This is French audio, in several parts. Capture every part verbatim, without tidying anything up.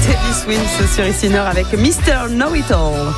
Teddy Swims sur ici Nord avec mister Know-It-All.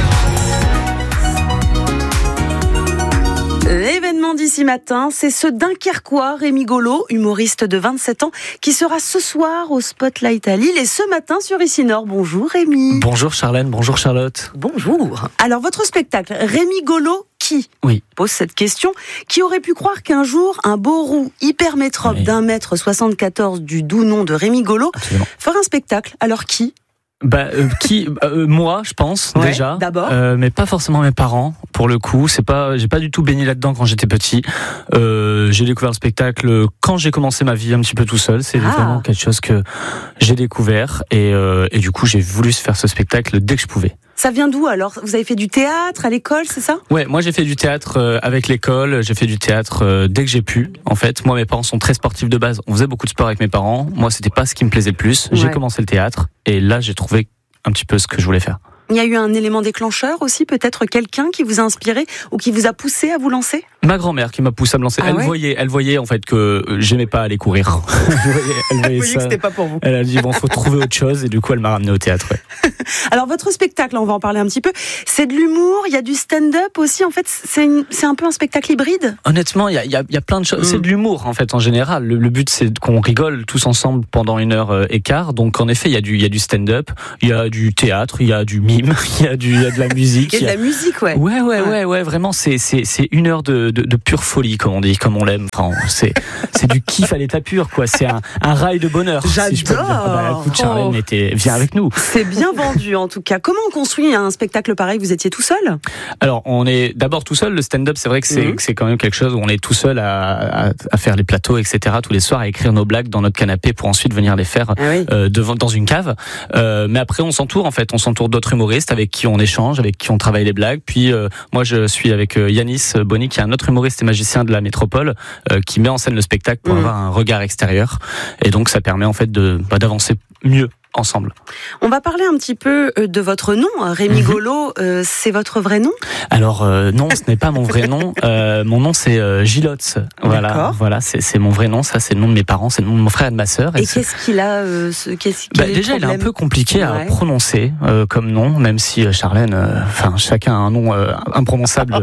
L'événement d'ici matin, c'est ce Dunkerquois Rémi Golo, humoriste de vingt-sept ans, qui sera ce soir au Spotlight à Lille et ce matin sur ici Nord. Bonjour Rémi. Bonjour Charlène, bonjour Charlotte. Bonjour. Alors votre spectacle, Rémi Golo, qui Oui. pose cette question. Qui aurait pu croire qu'un jour, un beau roux hypermétrope oui. d'un mètre soixante-quatorze du doux nom de Rémi Golo Absolument. ferait un spectacle? Alors qui? Bah euh, qui euh, moi je pense ouais, déjà d'abord euh, mais pas forcément mes parents pour le coup, c'est pas j'ai pas du tout baigné là-dedans quand j'étais petit. Euh, j'ai découvert le spectacle quand j'ai commencé ma vie un petit peu tout seul, c'est ah. vraiment quelque chose que j'ai découvert et euh, et du coup, j'ai voulu faire ce spectacle dès que je pouvais. Ça vient d'où alors? Vous avez fait du théâtre à l'école, c'est ça? Ouais, moi j'ai fait du théâtre euh, avec l'école, j'ai fait du théâtre euh, dès que j'ai pu. En fait, moi mes parents sont très sportifs de base. On faisait beaucoup de sport avec mes parents. Moi, c'était pas ce qui me plaisait le plus. Ouais. J'ai commencé le théâtre et là j'ai trouvé un petit peu ce que je voulais faire. Il y a eu un élément déclencheur aussi, peut-être quelqu'un qui vous a inspiré ou qui vous a poussé à vous lancer? Ma grand-mère qui m'a poussé à me lancer. Ah elle ouais voyait, elle voyait en fait que j'aimais pas aller courir. elle voyait, elle voyait vous ça. Que c'était pas pour vous. Elle a dit bon, faut trouver autre chose et du coup elle m'a ramené au théâtre. Ouais. Alors votre spectacle, on va en parler un petit peu. C'est de l'humour, il y a du stand-up aussi. En fait, c'est, une, c'est un peu un spectacle hybride. Honnêtement, il y a, il y a, il y a plein de choses. Mm. C'est de l'humour en fait en général. Le, le but c'est qu'on rigole tous ensemble pendant une heure euh, et quart. Donc en effet, il y a du, il y a du stand-up, il y a du théâtre, il y a du mime, il y a du, il y a de la musique. Il y a de la musique, ouais. Ouais, ouais, ouais, ouais, ouais. Vraiment, c'est, c'est, c'est une heure de, de, de pure folie, comme on dit, comme on l'aime. Enfin, c'est, c'est du kiff à l'état pur, quoi. C'est un, un rail de bonheur. J'adore. Si je peux le dire. Bah, écoute, Charlène, oh. viens avec nous. C'est bien vendu, en tout cas. Comment on construit un spectacle pareil? Vous étiez tout seul? Alors, on est d'abord tout seul. Le stand-up, c'est vrai que c'est, mmh. que c'est quand même quelque chose où on est tout seul à, à, à faire les plateaux, et cetera. Tous les soirs, à écrire nos blagues dans notre canapé pour ensuite venir les faire ah oui. euh, devant, dans une cave. Euh, mais après, on s'entoure, en fait. On s'entoure d'autres humoristes avec qui on échange, avec qui on travaille les blagues. Puis, euh, moi, je suis avec euh, Yanis Bonny, qui est un autre humoriste et magicien de la métropole, euh, qui met en scène le spectacle pour mmh. avoir un regard extérieur. Et donc, ça permet, en fait, de, bah, d'avancer mieux ensemble. On va parler un petit peu de votre nom, Rémi Golo. Euh, c'est votre vrai nom? Alors euh, non, ce n'est pas mon vrai nom. Euh, mon nom c'est euh, Gilotz. Voilà, D'accord. voilà, c'est, c'est mon vrai nom. Ça, c'est le nom de mes parents, c'est le nom de mon frère et de ma sœur. Et, et qu'est-ce qu'il a euh, ce, qu'est-ce bah, Déjà, il est un peu compliqué ouais. à prononcer euh, comme nom, même si euh, Charlène, enfin euh, chacun a un nom euh, imprononçable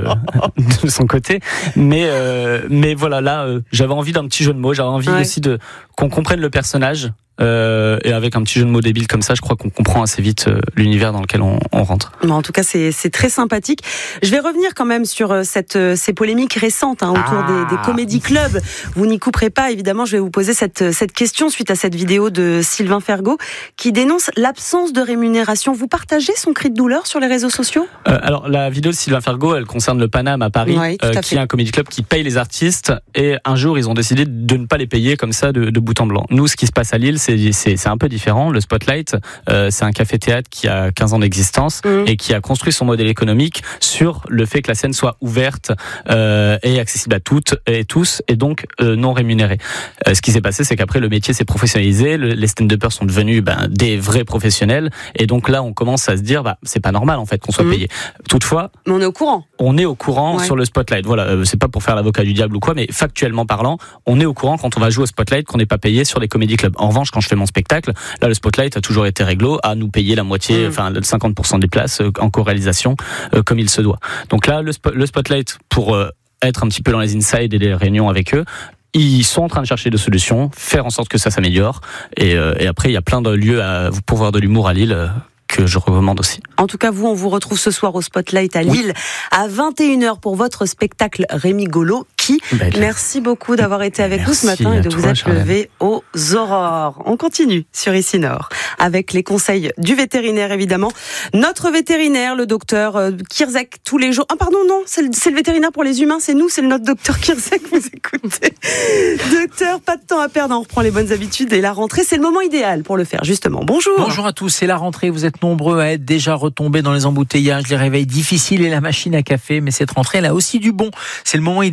de son côté. Mais euh, mais voilà, là, euh, j'avais envie d'un petit jeu de mots. J'avais envie ouais. aussi de qu'on comprenne le personnage. Euh, et avec un petit jeu de mots débile comme ça, je crois qu'on comprend assez vite euh, l'univers dans lequel on, on rentre. Bon, en tout cas, c'est, c'est très sympathique. Je vais revenir quand même sur euh, cette, euh, ces polémiques récentes hein, autour ah. des, des comédie clubs. Vous n'y couperez pas, évidemment. Je vais vous poser cette, cette question suite à cette vidéo de Sylvain Fergaud qui dénonce l'absence de rémunération. Vous partagez son cri de douleur sur les réseaux sociaux? euh, Alors, la vidéo de Sylvain Fergaud, elle concerne le Paname à Paris, oui, euh, qui fait. est un comédie club qui paye les artistes. Et un jour, ils ont décidé de ne pas les payer comme ça de, de bout en blanc. Nous, ce qui se passe à Lille, c'est, c'est, c'est un peu différent. Le Spotlight, euh, c'est un café-théâtre qui a quinze ans d'existence mmh. et qui a construit son modèle économique sur le fait que la scène soit ouverte euh, et accessible à toutes et tous et donc euh, non rémunérée. Euh, ce qui s'est passé, c'est qu'après le métier s'est professionnalisé, le, les stand-uppers sont devenus ben, des vrais professionnels et donc là on commence à se dire bah c'est pas normal en fait qu'on soit mmh. payé. Toutefois, mais on est au courant. On est au courant ouais. sur le Spotlight. Voilà, euh, c'est pas pour faire l'avocat du diable ou quoi, mais factuellement parlant, on est au courant quand on va jouer au Spotlight qu'on n'est pas payé sur les comédie clubs. En revanche, quand je fais mon spectacle, là, le Spotlight a toujours été réglo à nous payer la moitié, mmh. enfin, cinquante pour cent des places euh, en co-réalisation, euh, comme il se doit. Donc là, le, spo- le Spotlight, pour euh, être un petit peu dans les insides et les réunions avec eux, ils sont en train de chercher des solutions, faire en sorte que ça s'améliore. Et, euh, et après, il y a plein de lieux à, pour voir de l'humour à Lille. Euh, que je recommande aussi. En tout cas, vous, on vous retrouve ce soir au Spotlight à Lille oui. à vingt et une heures pour votre spectacle Rémi Golo. Qui Belle. Merci beaucoup d'avoir été avec Merci nous ce matin et de toi, vous être Charlène. levé aux aurores. On continue sur Ici Nord avec les conseils du vétérinaire évidemment. Notre vétérinaire, le docteur euh, Kirzek, tous les jours. Ah pardon, non, c'est le, c'est le vétérinaire pour les humains, c'est nous, c'est le notre docteur Kirzek, vous écoutez. Docteur, pas de temps à perdre, on reprend les bonnes habitudes et la rentrée, c'est le moment idéal pour le faire justement. Bonjour. Bonjour à tous, c'est la rentrée, vous êtes nombreux à être déjà retombés dans les embouteillages, les réveils difficiles et la machine à café, mais cette rentrée, elle a aussi du bon. C'est le moment idéal pour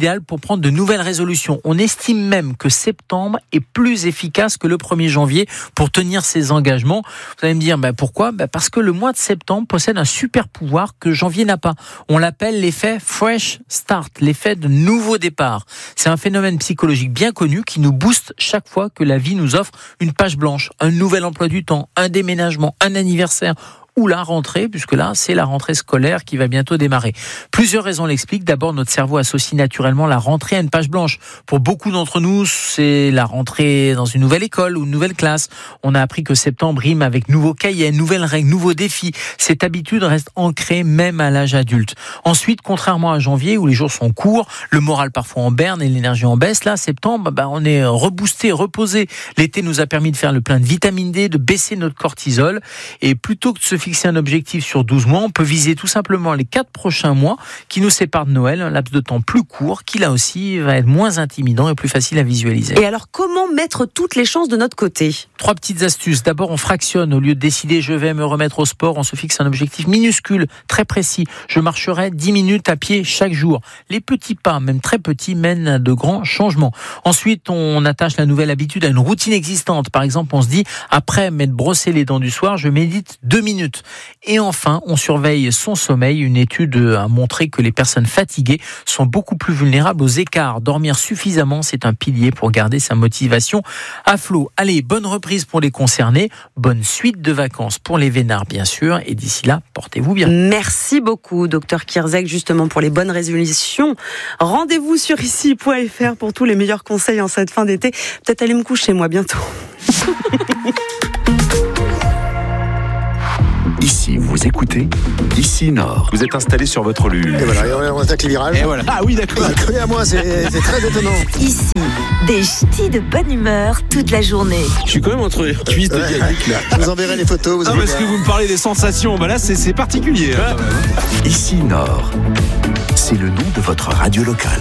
prendre de nouvelles résolutions. On estime même que septembre est plus efficace que le premier janvier pour tenir ses engagements. Vous allez me dire, bah pourquoi ? Bah parce que le mois de septembre possède un super pouvoir que janvier n'a pas. On l'appelle l'effet Fresh Start, l'effet de nouveau départ. C'est un phénomène psychologique bien connu qui nous booste chaque fois que la vie nous offre une page blanche, un nouvel emploi du temps, un déménagement, un anniversaire ou la rentrée, puisque là, c'est la rentrée scolaire qui va bientôt démarrer. Plusieurs raisons l'expliquent. D'abord, notre cerveau associe naturellement la rentrée à une page blanche. Pour beaucoup d'entre nous, c'est la rentrée dans une nouvelle école ou une nouvelle classe. On a appris que septembre rime avec nouveaux cahiers, nouvelles règles, nouveaux défis. Cette habitude reste ancrée même à l'âge adulte. Ensuite, contrairement à janvier, où les jours sont courts, le moral parfois en berne et l'énergie en baisse, là, septembre, bah, on est reboosté, reposé. L'été nous a permis de faire le plein de vitamine D, de baisser notre cortisol. Et plutôt que de se fixer un objectif sur douze mois, on peut viser tout simplement les quatre prochains mois qui nous séparent de Noël, un laps de temps plus court qui là aussi va être moins intimidant et plus facile à visualiser. Et alors comment mettre toutes les chances de notre côté ? Trois petites astuces. D'abord, on fractionne. Au lieu de décider je vais me remettre au sport, on se fixe un objectif minuscule, très précis. Je marcherai dix minutes à pied chaque jour. Les petits pas, même très petits, mènent à de grands changements. Ensuite, on attache la nouvelle habitude à une routine existante. Par exemple, on se dit après m'être brossé les dents du soir, je médite deux minutes. Et enfin, on surveille son sommeil. Une étude a montré que les personnes fatiguées sont beaucoup plus vulnérables aux écarts. Dormir suffisamment, c'est un pilier pour garder sa motivation à flot. Allez, bonne reprise pour les concernés, bonne suite de vacances pour les vénards, bien sûr. Et d'ici là, portez-vous bien. Merci beaucoup, docteur Kierzek, justement pour les bonnes résolutions. Rendez-vous sur ici point f r pour tous les meilleurs conseils en cette fin d'été. Peut-être aller me coucher, moi, bientôt. Ici, vous écoutez Ici Nord. Vous êtes installé sur votre lune. Et voilà, on attaque les virages. Et voilà. Ah oui, d'accord. Collé à moi, c'est, c'est très étonnant. Ici, des ch'tis de bonne humeur toute la journée. Je suis quand même entre cuisses de Yannick là. Je vous enverrai les photos. Vous Ah, allez parce voir. que vous me parlez des sensations, bah là c'est, c'est particulier. Hein. Ici Nord. C'est le nom de votre radio locale.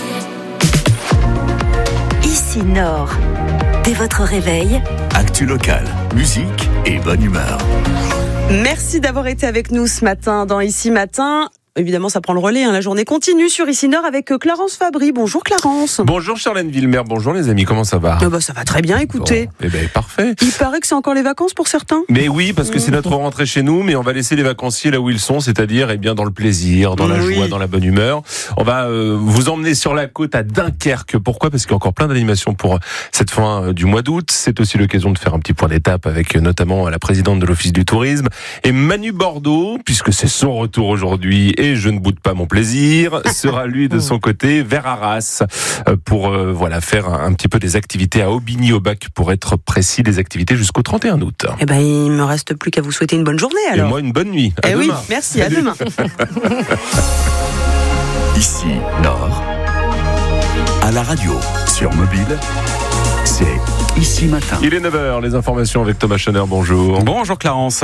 Ici Nord. Dès votre réveil, Actu locale, musique et bonne humeur. Merci d'avoir été avec nous ce matin dans Ici Matin. Évidemment, ça prend le relais, hein. La journée continue sur Ici Nord avec Clarence Fabry. Bonjour Clarence. Bonjour Charlène Villemer, bonjour les amis, comment ça va? Ah bah, ça va très bien, écoutez. Bon, eh ben, parfait. Il paraît que c'est encore les vacances pour certains. Mais oui, parce que c'est notre rentrée chez nous, mais on va laisser les vacanciers là où ils sont, c'est-à-dire eh bien dans le plaisir, dans la Oui. joie, dans la bonne humeur. On va euh, vous emmener sur la côte à Dunkerque. Pourquoi? Parce qu'il y a encore plein d'animations pour cette fin euh, du mois d'août. C'est aussi l'occasion de faire un petit point d'étape avec euh, notamment la présidente de l'Office du tourisme et Manu Bordeaux, puisque c'est son retour aujourd'hui et je ne boude pas mon plaisir, sera lui de son côté vers Arras euh, pour euh, voilà faire un, un petit peu des activités à Aubigny-au-Bac pour être précis, des activités jusqu'au trente et un août. Eh ben, il me reste plus qu'à vous souhaiter une bonne journée alors. Et moi une bonne nuit. À Eh demain. oui, merci, à Salut. demain. Ici Nord. À la radio, sur mobile, c'est Ici Matin. Il est neuf heures, les informations avec Thomas Schoner, bonjour. Bonjour Clarence.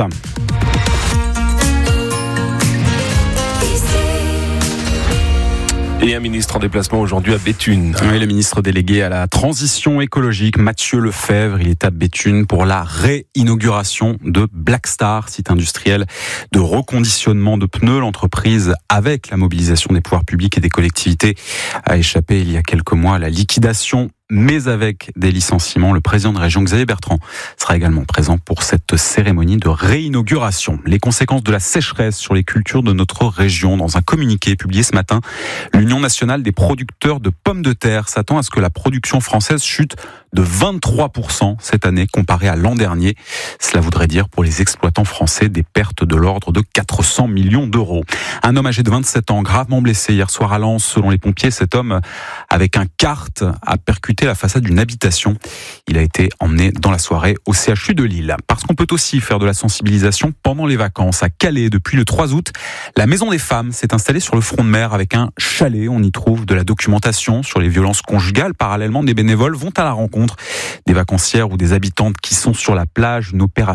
Et un ministre en déplacement aujourd'hui à Béthune. Oui, le ministre délégué à la transition écologique, Mathieu Lefebvre, il est à Béthune pour la réinauguration de Black Star, site industriel de reconditionnement de pneus. L'entreprise, avec la mobilisation des pouvoirs publics et des collectivités, a échappé il y a quelques mois à la liquidation, mais avec des licenciements. Le président de région, Xavier Bertrand, sera également présent pour cette cérémonie de réinauguration. Les conséquences de la sécheresse sur les cultures de notre région. Dans un communiqué publié ce matin, l'Union nationale des producteurs de pommes de terre s'attend à ce que la production française chute de vingt-trois pour cent cette année comparée à l'an dernier. Cela voudrait dire pour les exploitants français des pertes de l'ordre de quatre cents millions d'euros. Un homme âgé de vingt-sept ans, gravement blessé hier soir à Lens. Selon les pompiers, cet homme, avec un kart, a percuté la façade d'une habitation. Il a été emmené dans la soirée au C H U de Lille. Parce qu'on peut aussi faire de la sensibilisation pendant les vacances. À Calais, depuis le trois août, la Maison des Femmes s'est installée sur le front de mer avec un chalet. On y trouve de la documentation sur les violences conjugales. Parallèlement, des bénévoles vont à la rencontre des vacancières ou des habitantes qui sont sur la plage. Une opération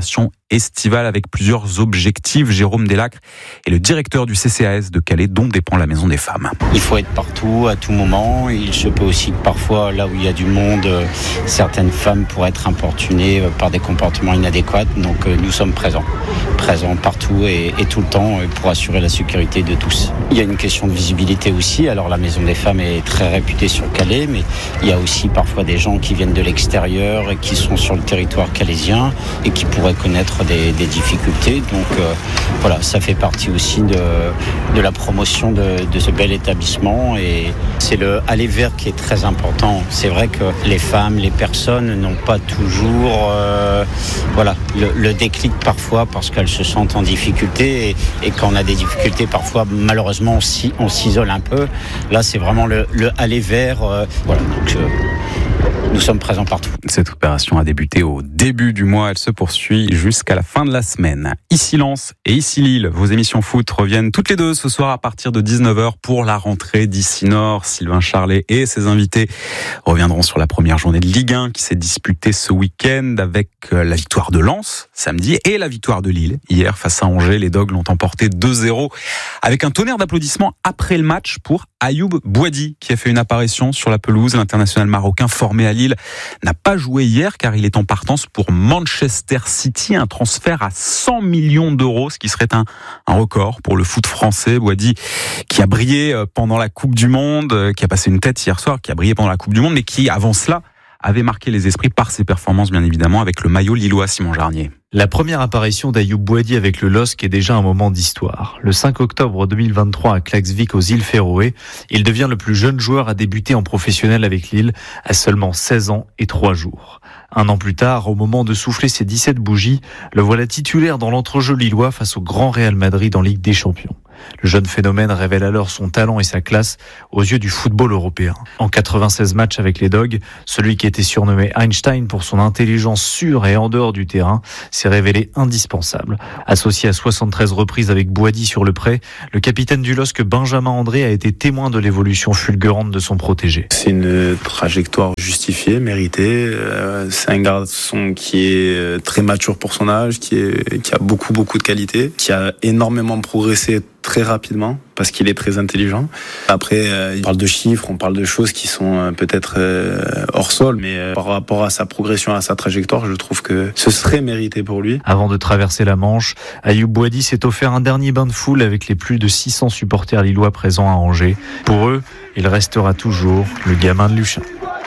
estivale avec plusieurs objectifs. Jérôme Delacre est le directeur du C C A S de Calais, dont dépend la Maison des Femmes. Il faut être partout, à tout moment. Il se peut aussi que parfois, là où il y a du monde, certaines femmes pourraient être importunées par des comportements inadéquats. Donc nous sommes présents, présents partout et, et tout le temps pour assurer la sécurité de tous. Il y a une question de visibilité aussi. Alors la Maison des Femmes est très réputée sur Calais, mais il y a aussi parfois des gens qui viennent de l'extérieur et qui sont sur le territoire calaisien et qui pourraient connaître des, des difficultés. Donc euh, voilà, ça fait partie aussi de, de la promotion de, de ce bel établissement et c'est le aller vers qui est très important. C'est vrai que les femmes, les personnes n'ont pas toujours euh, voilà, le, le déclic parfois parce qu'elles se sentent en difficulté et, et quand on a des difficultés parfois malheureusement on, s'y, on s'isole un peu. Là c'est vraiment le, le aller vers. Euh, voilà, donc euh, nous sommes présents partout. Cette opération a débuté au début du mois. Elle se poursuit jusqu'à la fin de la semaine. Ici Lens et ici Lille, vos émissions foot reviennent toutes les deux ce soir à partir de dix-neuf heures pour la rentrée d'ici Nord. Sylvain Charlet et ses invités reviendront sur la première journée de Ligue un qui s'est disputée ce week-end avec la victoire de Lens samedi et la victoire de Lille hier face à Angers. Les Dogs l'ont emporté deux zéro avec un tonnerre d'applaudissements après le match pour Ayoub Boadi qui a fait une apparition sur la pelouse. L'international marocain formé à Lille n'a pas joué hier car il est en partance pour Manchester City, un transfert à cent millions d'euros, ce qui serait un, un record pour le foot français. Boadi qui a brillé pendant la Coupe du Monde, qui a passé une tête hier soir, qui a brillé pendant la Coupe du Monde, mais qui avant cela avait marqué les esprits par ses performances bien évidemment avec le maillot lillois. Simon Jarnier. La première apparition d'Ayoub Boadi avec le L O S C est déjà un moment d'histoire. Le cinq octobre deux mille vingt-trois à Klaksvik aux îles Féroé, il devient le plus jeune joueur à débuter en professionnel avec Lille à seulement seize ans et trois jours. Un an plus tard, au moment de souffler ses dix-sept bougies, le voilà titulaire dans l'entrejeu lillois face au grand Real Madrid en Ligue des Champions. Le jeune phénomène révèle alors son talent et sa classe aux yeux du football européen. En quatre-vingt-seize matchs avec les Dogs, celui qui était surnommé Einstein pour son intelligence sur et en dehors du terrain s'est révélé indispensable. Associé à soixante-treize reprises avec Boadi sur le prêt, le capitaine du L O S C Benjamin André a été témoin de l'évolution fulgurante de son protégé. C'est une trajectoire justifiée, méritée. C'est un garçon qui est très mature pour son âge, qui, est, qui a beaucoup beaucoup de qualités, qui a énormément progressé très rapidement parce qu'il est très intelligent. Après, euh, il parle de chiffres, on parle de choses qui sont euh, peut-être euh, hors sol, mais euh, par rapport à sa progression, à sa trajectoire, je trouve que ce serait mérité pour lui. Avant de traverser la Manche, Ayoub Boadi s'est offert un dernier bain de foule avec les plus de six cents supporters lillois présents à Angers. Pour eux, il restera toujours le gamin de Luchin.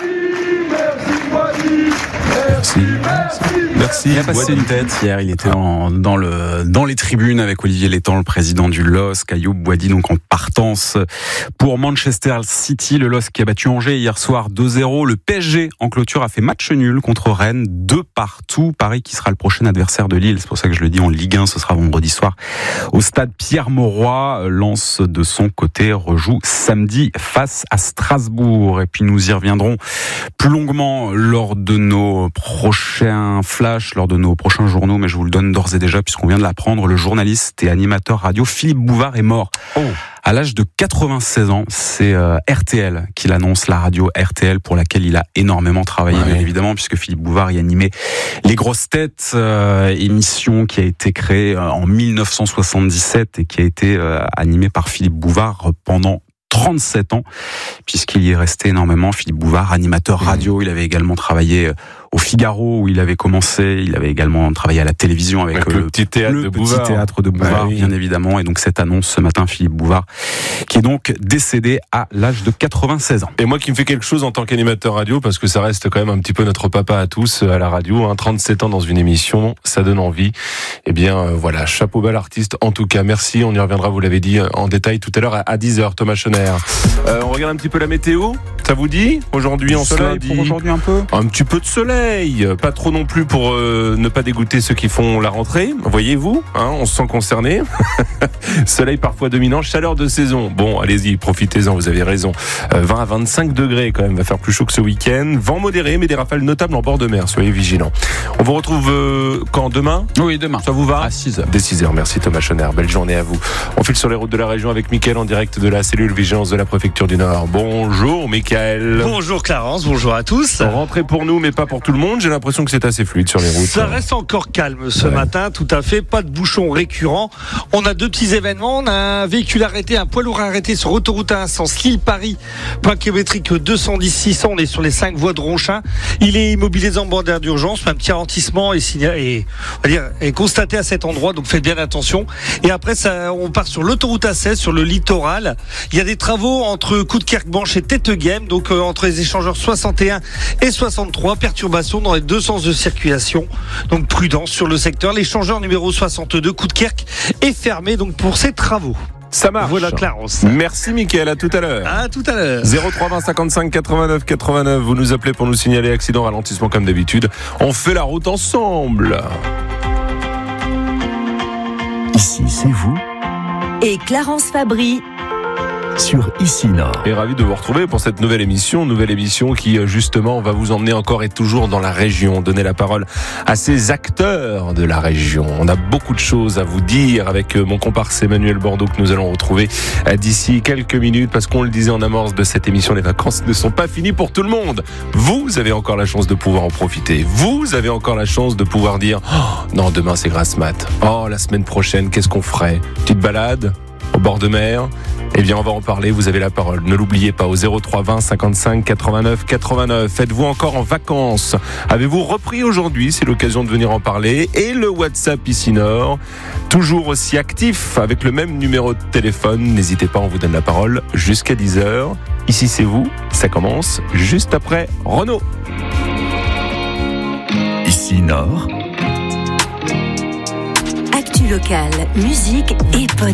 Merci. Merci. Il a passé une tête hier. Il était en, dans le dans les tribunes avec Olivier Létang, le président du L O S C. Ayoub Boadi donc en partance pour Manchester City. Le L O S C qui a battu Angers hier soir deux zéro. Le P S G en clôture a fait match nul contre Rennes, deux partout. Paris qui sera le prochain adversaire de Lille. C'est pour ça que je le dis en Ligue un. Ce sera vendredi soir au stade Pierre-Mauroy. Lens de son côté rejoue samedi face à Strasbourg. Et puis nous y reviendrons plus longuement lors de nos prochains flashs, lors de nos prochains journaux, mais je vous le donne d'ores et déjà puisqu'on vient de l'apprendre. Le journaliste et animateur radio Philippe Bouvard est mort. Oh. À l'âge de quatre-vingt-seize ans, c'est euh, R T L qui l'annonce, la radio R T L pour laquelle il a énormément travaillé, ouais. Bien évidemment, puisque Philippe Bouvard y animait Les Grosses Têtes, euh, émission qui a été créée en dix-neuf cent soixante-dix-sept et qui a été euh, animée par Philippe Bouvard pendant trente-sept ans, puisqu'il y est resté énormément. Philippe Bouvard, animateur radio, il avait également travaillé au Figaro où il avait commencé, il avait également travaillé à la télévision avec, avec le, le petit théâtre le de petit Bouvard. théâtre de Bouvard, ouais, bien oui. évidemment. Et donc cette annonce ce matin, Philippe Bouvard, qui est donc décédé à l'âge de quatre-vingt-seize ans. Et moi qui me fais quelque chose en tant qu'animateur radio, parce que ça reste quand même un petit peu notre papa à tous à la radio, hein, trente-sept ans dans une émission, ça donne envie. Eh bien euh, voilà, chapeau bas l'artiste. En tout cas, merci. On y reviendra, vous l'avez dit en détail tout à l'heure à dix heures. Thomas Schoner. Euh, on regarde un petit peu la météo. Ça vous dit aujourd'hui en soleil lundi, pour aujourd'hui un peu. Un petit peu de soleil, pas trop non plus pour euh, ne pas dégoûter ceux qui font la rentrée. Voyez-vous, hein, on se sent concerné. Soleil parfois dominant, chaleur de saison. Bon, allez-y, profitez-en, vous avez raison. Euh, vingt à vingt-cinq degrés quand même, va faire plus chaud que ce week-end. Vent modéré, mais des rafales notables en bord de mer. Soyez vigilants. On vous retrouve euh, quand demain ? Oui, demain. Ça vous va ? À six heures. Dès six heures. Merci Thomas Schoner. Belle journée à vous. On file sur les routes de la région avec Mickaël en direct de la cellule vigilance de la préfecture du Nord. Bonjour Mickaël. Bonjour Clarence, bonjour à tous. Rentrée pour nous, mais pas pour tout tout le monde. J'ai l'impression que c'est assez fluide sur les routes. Ça reste encore calme ce ouais. matin, tout à fait. Pas de bouchons récurrents. On a deux petits événements. On a un véhicule arrêté, un poids lourd arrêté sur autoroute à un sens Lille-Paris, point kilométrique deux cent dix six cents. On est sur les cinq voies de Ronchin. Il est immobilisé en bordure d'urgence. Un petit ralentissement est, signa- est, on va dire, est constaté à cet endroit, donc faites bien attention. Et après, ça, on part sur l'autoroute A seize, sur le littoral. Il y a des travaux entre Coudekerque-Banche et Tettegem, donc euh, entre les échangeurs soixante et un et soixante-trois. Perturbations dans les deux sens de circulation. Donc prudence sur le secteur. L'échangeur numéro soixante-deux, Coudekerque, est fermé donc pour ces travaux. Ça marche. Voilà Clarence. Merci Mickaël, à tout à l'heure. À tout à l'heure. zéro trois vingt cinquante-cinq quatre-vingt-neuf quatre-vingt-neuf, vous nous appelez pour nous signaler accident, ralentissement comme d'habitude. On fait la route ensemble. Ici, c'est vous Et Clarence Fabry sur Ici Nord. Et ravi de vous retrouver pour cette nouvelle émission, nouvelle émission qui justement va vous emmener encore et toujours dans la région, donner la parole à ces acteurs de la région. On a beaucoup de choses à vous dire avec mon comparse Emmanuel Bordeaux que nous allons retrouver d'ici quelques minutes, parce qu'on le disait en amorce de cette émission, les vacances ne sont pas finies pour tout le monde. Vous avez encore la chance de pouvoir en profiter. Vous avez encore la chance de pouvoir dire oh, non, demain c'est grasse mat. Oh, la semaine prochaine, qu'est-ce qu'on ferait? Petite balade au bord de mer? Eh bien, on va en parler, vous avez la parole. Ne l'oubliez pas, au zéro trois vingt cinquante-cinq quatre-vingt-neuf quatre-vingt-neuf. Êtes-vous encore en vacances? Avez-vous repris aujourd'hui? C'est l'occasion de venir en parler. Et le WhatsApp Ici Nord, toujours aussi actif, avec le même numéro de téléphone. N'hésitez pas, on vous donne la parole jusqu'à dix heures. Ici, c'est vous. Ça commence juste après Renaud. Ici Nord. Actu locale, musique et bonne